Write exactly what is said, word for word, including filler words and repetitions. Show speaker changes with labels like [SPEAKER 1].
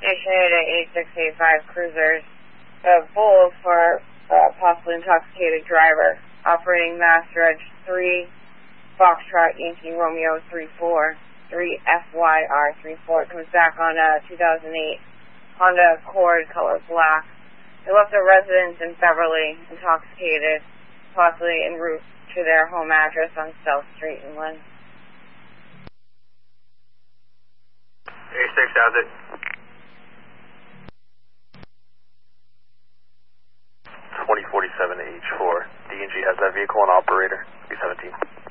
[SPEAKER 1] Issued at eight six eight five cruisers, uh, both for uh, possibly intoxicated driver, operating Mass Reg three, Foxtrot Yankee Romeo three four, three F Y R three four. It comes back on a two thousand eight Honda Accord color black. They left their residence in Beverly, intoxicated, possibly en route to their home address on South Street in Lynn.
[SPEAKER 2] A six has it. twenty forty-seven H four. D and G has that vehicle and operator. B seventeen.